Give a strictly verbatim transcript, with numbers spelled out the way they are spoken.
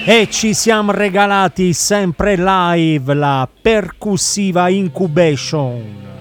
E ci siamo regalati sempre live la percussiva Incubation.